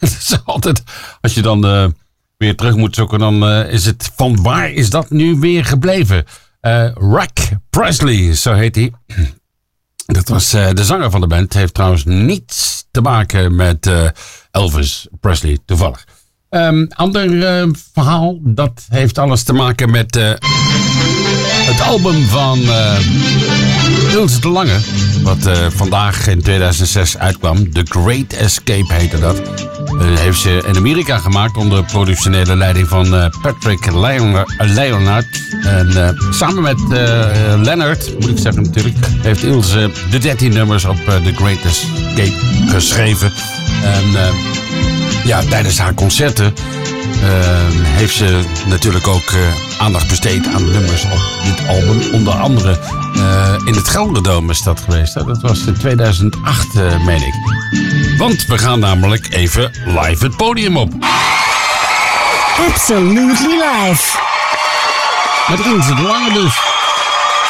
Het is altijd, als je dan weer terug moet zoeken, dan is het van waar is dat nu weer gebleven? Rack Presley, zo heet hij. Dat was de zanger van de band. Heeft trouwens niets te maken met Elvis Presley, toevallig. Ander verhaal, dat heeft alles te maken met het album van Ilse de Lange. Wat vandaag in 2006 uitkwam. The Great Escape heette dat. Heeft ze in Amerika gemaakt onder productionele leiding van Patrick Leonard. En samen met Leonard, moet ik zeggen natuurlijk, heeft Ilse de 13 nummers op The Great Escape geschreven. En tijdens haar concerten heeft ze natuurlijk ook aandacht besteed aan de nummers op dit album. Onder andere in het Gelderdoom is dat geweest. Hè? Dat was in 2008, meen ik. Want we gaan namelijk even live het podium op. Absolutely live. Met Ilse de Lange dus.